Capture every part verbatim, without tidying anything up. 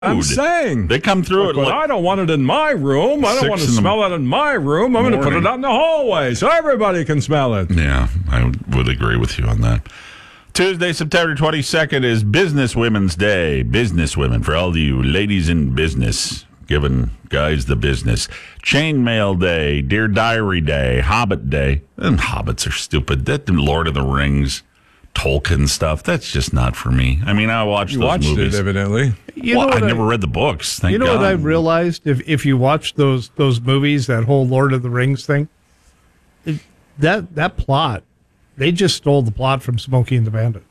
I'm saying. They come through Look, it like... I don't want it in my room. I don't want to smell it in my room. I'm going to put it out in the hallway so everybody can smell it. Yeah, I would agree with you on that. Tuesday, September twenty-second is Business Women's Day. Business women, for all you ladies in business, giving guys the business. Chainmail Day, Dear Diary Day, Hobbit Day. And hobbits are stupid. That Lord of the Rings, Tolkien stuff, that's just not for me. I mean, I watched you those watched movies. it, evidently. You well, know I've I, never read the books, thank You know God. what I realized? If if you watch those those movies, that whole Lord of the Rings thing, it, that that plot, they just stole the plot from Smokey and the Bandit.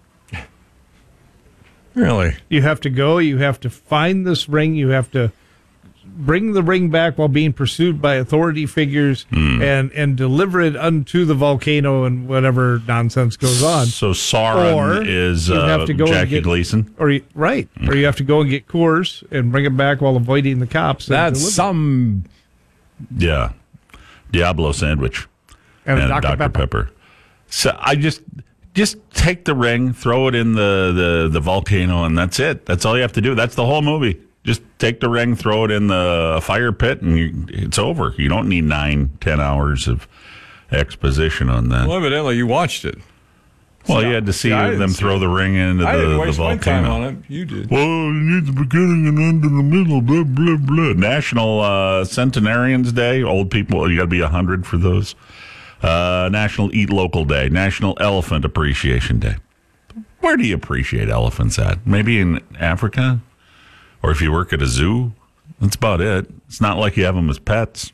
Really? You have to go, you have to find this ring, you have to bring the ring back while being pursued by authority figures mm. and, and deliver it unto the volcano and whatever nonsense goes on. So Sauron or is you have uh, to go Jackie get, Gleason? Or you, right. Mm. Or you have to go and get Coors and bring it back while avoiding the cops. That's some... Yeah. Diablo sandwich. And, and Doctor Doctor Pepper. Pepper. So I just... Just take the ring, throw it in the, the, the volcano, and that's it. That's all you have to do. That's the whole movie. Just take the ring, throw it in the fire pit, and you, it's over. You don't need nine, ten hours of exposition on that. Well, evidently you watched it. Well, so, you had to see yeah, them throw it. the ring into I the, didn't waste the volcano. My time on it. You did. Well, you need the beginning and end in the middle, blah, blah, blah. National uh, Centenarians Day. Old people, you got to be one hundred for those. Uh, National Eat Local Day, National Elephant Appreciation Day. Where do you appreciate elephants at? Maybe in Africa? Or if you work at a zoo? That's about it. It's not like you have them as pets.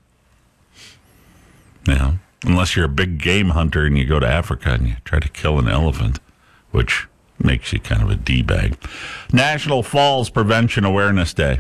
Yeah. Unless you're a big game hunter and you go to Africa and you try to kill an elephant, which makes you kind of a D-bag. National Falls Prevention Awareness Day,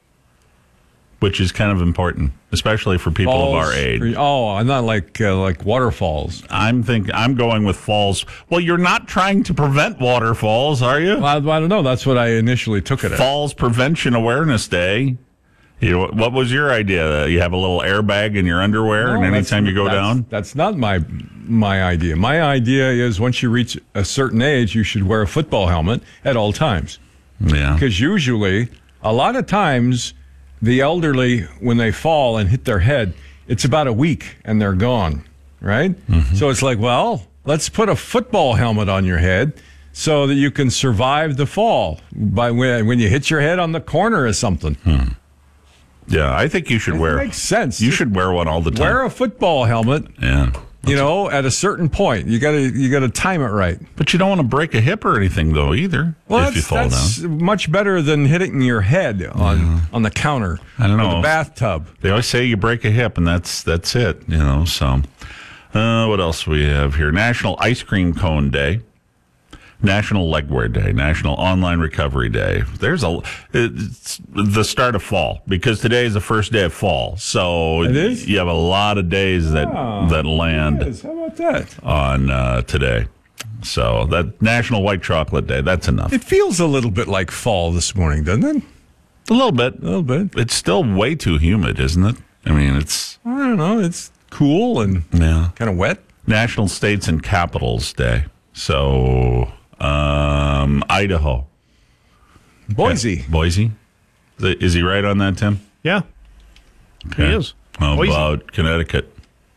which is kind of important, especially for people falls, of our age. Oh, I'm not like uh, like waterfalls. I'm think I'm going with falls. Well, you're not trying to prevent waterfalls, are you? Well, I, I don't know. That's what I initially took it as. Falls Prevention Awareness Day. You know, what was your idea? You have a little airbag in your underwear, no, and anytime you go that's, down? That's not my my idea. My idea is once you reach a certain age, you should wear a football helmet at all times. Yeah. Because usually, a lot of times, the elderly, when they fall and hit their head, it's about a week and they're gone, right? Mm-hmm. So it's like, well, let's put a football helmet on your head so that you can survive the fall by when, when you hit your head on the corner or something. Hmm. Yeah, I think you should that wear. Makes sense. You should wear one all the time. Wear a football helmet. Yeah. You know, at a certain point, you gotta you gotta time it right. But you don't want to break a hip or anything, though, either. Well, if you fall that's down, much better than hitting your head on, yeah. on the counter. I don't or know. The bathtub. They always say you break a hip, and that's that's it. You know. So, uh, what else we have here? National Ice Cream Cone Day. National Legwear Day, National Online Recovery Day. There's a it's the start of fall because today is the first day of fall. So it is? You have a lot of days that oh, that land it is. How about that? on uh, today. So that National White Chocolate Day. That's enough. It feels a little bit like fall this morning, doesn't it? A little bit, a little bit. It's still way too humid, isn't it? I mean, it's I don't know. It's cool and yeah, kind of wet. National States and Capitals Day. So. Um, Idaho. Boise. Yeah. Boise. Is he right on that, Tim? Yeah. Okay. He is. How Boise. about Connecticut?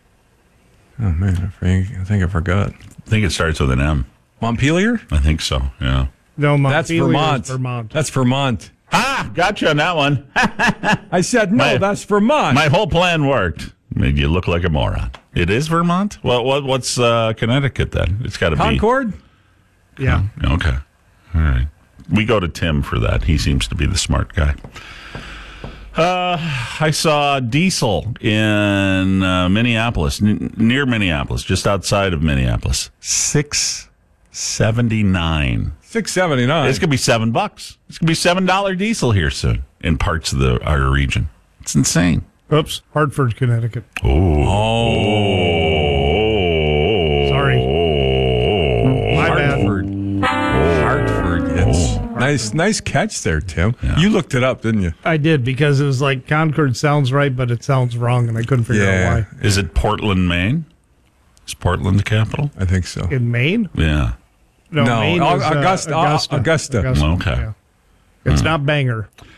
Oh, man. I think, I think I forgot. I think it starts with an M. Montpelier? I think so, yeah. No, Montpelier That's Vermont. is Vermont. That's Vermont. Ah, gotcha on that one. I said, no, my, that's Vermont. My whole plan worked. Made you look like a moron. It is Vermont? Well, what, what's uh, Connecticut then? It's got to be. Concord? Yeah. Oh, okay. All right. We go to Tim for that. He seems to be the smart guy. Uh, I saw diesel in uh, Minneapolis, n- near Minneapolis, just outside of Minneapolis. six seventy-nine. six seventy-nine. It's going to be seven bucks. It's going to be seven dollars diesel here soon in parts of the our region. It's insane. Oops. Hartford, Connecticut. Oh. Oh. Sorry. My bad. Hartford. Hartford. Yes. Oh. Nice, nice catch there, Tim. Yeah. You looked it up, didn't you? I did because it was like Concord sounds right, but it sounds wrong, and I couldn't figure Yeah. out why. Is it Portland, Maine? Is Portland the capital? I think so. In Maine? Yeah. No, No, Maine Au- is, uh, Augusta- Augusta. Augusta. Okay. Yeah. It's not Bangor.